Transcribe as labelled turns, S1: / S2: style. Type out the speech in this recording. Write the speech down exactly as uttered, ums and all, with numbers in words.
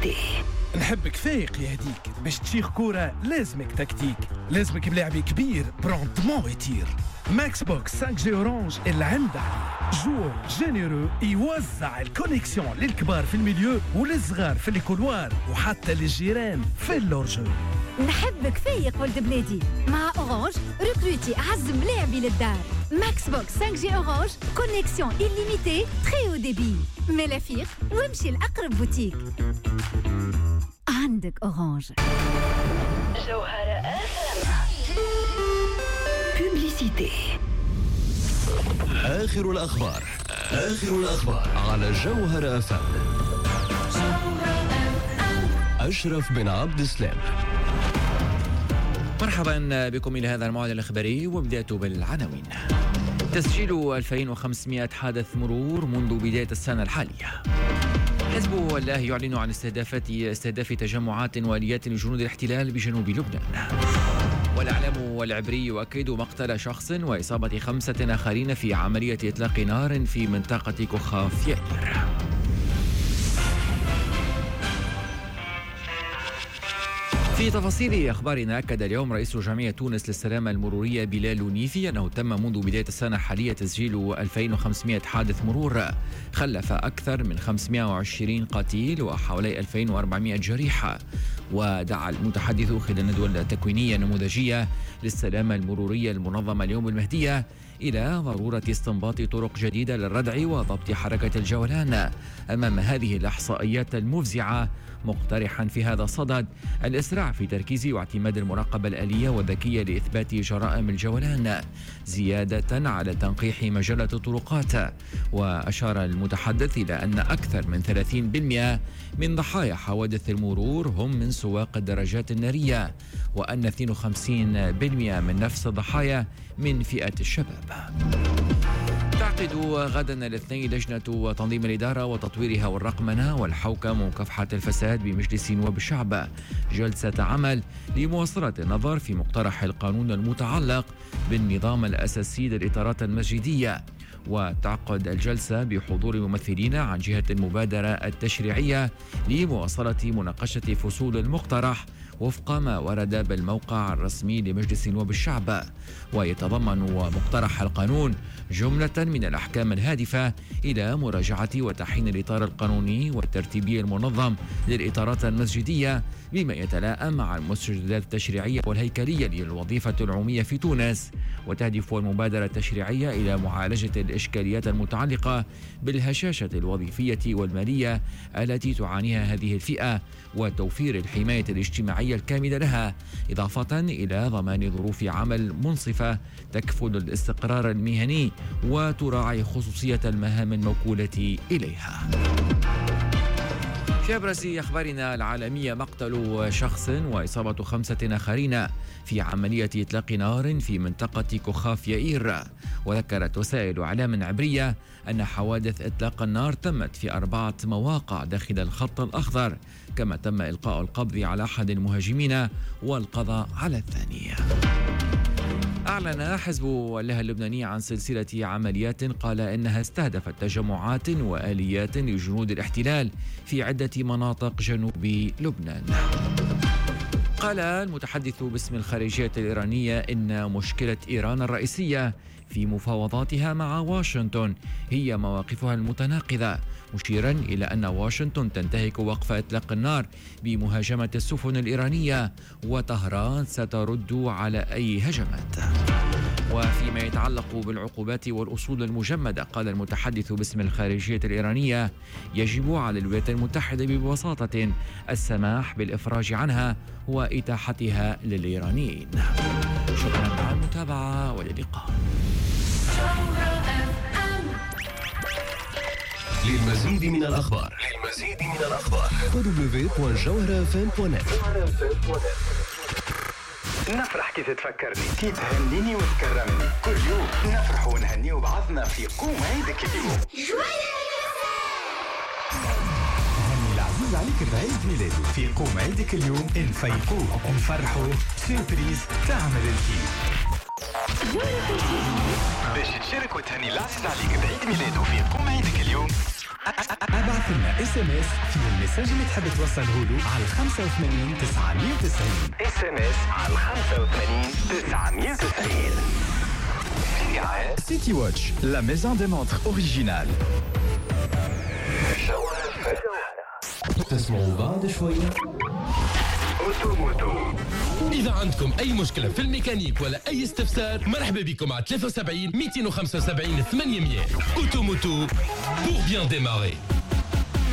S1: Publicité.
S2: نحبك فايق يا هديك، باش تشيخ كورة لازمك تكتيك، لازمك بلاعبي كبير برونتمون يطير. ماكس بوكس خمسة جي اورانج اللي عنده جو جينيرو يوزع الكونيكسيون للكبار في الميليو وللصغار في الكولوار وحتى للجيران في اللورجو.
S3: نحبك فايق ولد بلادي، مع اورانج ريكروتي اعز ملاعبي للدار. ماكس بوكس خمسة جي اورانج كونيكسيون illimitée très haut débit. ملافيق وامشي لأقرب بوتيك. عندك اورانج.
S1: جوهرة اف ام. Publicité.
S4: آخر الأخبار آخر الأخبار على جوهرة اف ام. أشرف بن عبد السلام.
S5: مرحبا بكم إلى هذا الموعد الإخباري وبدايته بالعناوين. تسجيل ألفين وخمسمائة حادث مرور منذ بداية السنة الحالية. حزب الله يعلن عن استهداف استهداف تجمعات واليات لجنود الاحتلال بجنوب لبنان. والإعلام والعبري يؤكد مقتل شخص وإصابة خمسة آخرين في عملية إطلاق نار في منطقة كخاف يائر. في تفاصيل أخبارنا، أكد اليوم رئيس جمعية تونس للسلامة المرورية بلال نيفي أنه تم منذ بداية السنة الحالية تسجيل ألفين وخمسمائة حادث مرور خلف أكثر من خمسمائة وعشرين قتيل وحوالي ألفين وأربعمائة جريحة. ودعا المتحدث خلال الندوة التكوينية النموذجية للسلامة المرورية المنظمة اليوم المهدية إلى ضرورة استنباط طرق جديدة للردع وضبط حركة الجولان أمام هذه الإحصائيات المفزعة، مقترحا في هذا الصدد الإسراع في تركيز واعتماد المراقبة الآلية والذكية لإثبات جرائم الجولان زيادة على تنقيح مجلة الطرقات. وأشار المتحدث إلى أن أكثر من ثلاثين بالمئة من ضحايا حوادث المرور هم من سواق الدراجات النارية، وأن اثنين وخمسين بالمئة من نفس الضحايا من فئة الشباب. تعقد غدا الاثنين لجنة تنظيم الإدارة وتطويرها والرقمنة والحوكمة ومكافحة الفساد بمجلس نواب الشعب جلسة عمل لمواصلة النظر في مقترح القانون المتعلق بالنظام الأساسي للإطارات المسجدية. وتعقد الجلسة بحضور ممثلين عن جهة المبادرة التشريعية لمواصلة مناقشة فصول المقترح وفق ما ورد بالموقع الرسمي لمجلس نواب الشعب. ويتضمن مقترح القانون جملة من الأحكام الهادفة إلى مراجعة وتحسين الإطار القانوني والترتيبي المنظم للإطارات المسجدية بما يتلائم مع المستجدات التشريعية والهيكلية للوظيفة العمومية في تونس. وتهدف المبادرة التشريعية إلى معالجة الإشكاليات المتعلقة بالهشاشة الوظيفية والمالية التي تعانيها هذه الفئة وتوفير الحماية الاجتماعية الكاملة لها، إضافة إلى ضمان ظروف عمل منصفة تكفل الاستقرار المهني وتراعي خصوصية المهام الموكولة إليها. في أبرز أخبارنا العالمية، مقتل شخص وإصابة خمسة آخرين في عملية إطلاق نار في منطقة كخاف يائر. وذكرت وسائل إعلام عبرية أن حوادث إطلاق النار تمت في أربعة مواقع داخل الخط الأخضر، كما تم إلقاء القبض على أحد المهاجمين والقضاء على الثاني. أعلن حزب الله اللبناني عن سلسلة عمليات قال إنها استهدفت تجمعات وآليات لجنود الاحتلال في عدة مناطق جنوب لبنان. قال المتحدث باسم الخارجية الإيرانية إن مشكلة إيران الرئيسية في مفاوضاتها مع واشنطن هي مواقفها المتناقضة، مشيرا إلى أن واشنطن تنتهك وقف إطلاق النار بمهاجمة السفن الإيرانية وطهران سترد على أي هجمات. وفيما يتعلق بالعقوبات والأصول المجمدة، قال المتحدث باسم الخارجية الإيرانية يجب على الولايات المتحدة ببساطة السماح بالإفراج عنها وإتاحتها للإيرانيين. شكرا على المتابعة واللقاء.
S4: للمزيد من الأخبار للمزيد من الأخبار دبليو دوت جوهرة اف ام دوت نت.
S6: نفرح كيف تفكرني، كيف تهنيني وتكرمني. كل يوم نفرح ونهني وبعضنا في قوم عيدك اليوم. هني العزيز عليك بعيد ميلاده في قوم عيدك اليوم. نفيقوه ونفرحوا سيربريز تعمل الكيف. باش تشارك وتهني العزيز عليك بعيد ميلاده في قوم عيدك اليوم، ابعث لنا اس ام اس في المساج اللي تحب توصله له على خمسة وثمانين تسعمية وتسعين.
S4: اس ام اس على خمسة وثمانين تسعمية وتسعين.
S6: سيتي واتش لا ميزون دي مونتر اوريجينال.
S4: تسمعوا بعد شوية أوتوموتو.
S7: إذا عندكم أي مشكلة في الميكانيك ولا أي استفسار مرحبا بكم على ثلاثة وسبعين مئتين وخمسة وسبعين ثمانمية. أوتوموتو pour bien démarrer.